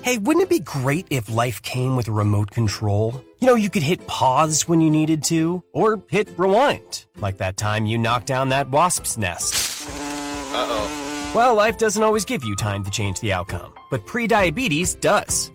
Hey, wouldn't it be great if life came with a remote control? You know, you could hit pause when you needed to, or hit rewind, like that time you knocked down that wasp's nest. Uh-oh. Well, life doesn't always give you time to change the outcome, but pre-diabetes does.